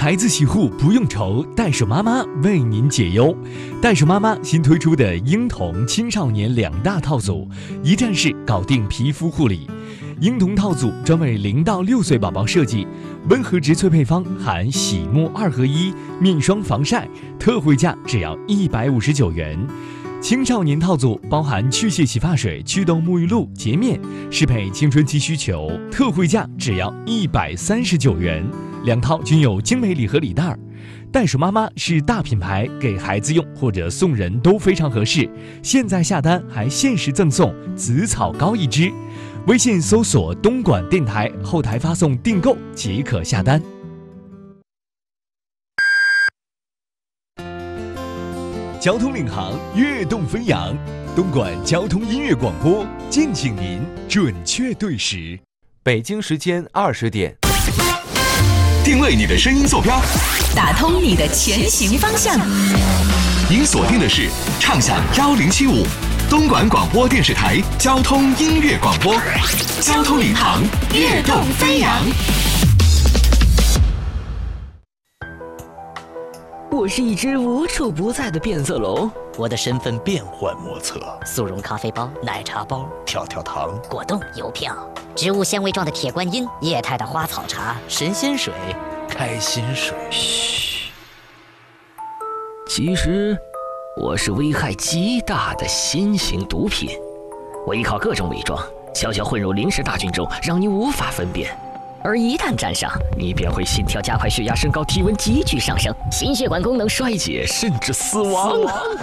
孩子洗护不用愁，袋鼠妈妈为您解忧。袋鼠妈妈新推出的婴童青少年2大套组，一站式搞定皮肤护理。婴童套组专为0到6岁宝宝设计，温和植萃配方含洗沐2合1面霜防晒，特惠价只要159元。青少年套组包含去屑洗发水、祛痘沐浴露、洁面，适配青春期需求，特惠价只要139元。2套均有精美礼盒礼袋。袋鼠妈妈是大品牌，给孩子用或者送人都非常合适。现在下单还限时赠送紫草膏1支，微信搜索东莞电台，后台发送订购即可下单。交通领航，跃动飞扬，东莞交通音乐广播，敬请您准确对时。 北京时间20点， 定位你的声音坐标， 打通你的前行方向。 您锁定的是畅享1075东莞广播电视台交通音乐广播，交通领航，跃动飞扬。 我是一只无处不在的变色龙， 我的身份变幻莫测， 速溶咖啡包、奶茶包、 跳跳糖、 果冻、邮票、植物纤维状的铁观音、液态的花草茶、神仙水、 开心水。 嘘，其实我是危害极大的新型毒品，我依靠各种伪装，悄悄混入临时大军中，让你无法分辨。而一旦沾上，你便会心跳加快、血压升高、体温急剧上升、心血管功能衰竭，甚至死亡。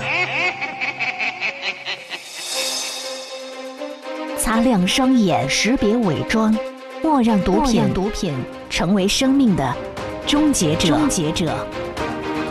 擦亮双眼，识别伪装，莫让毒品成为生命的终结者。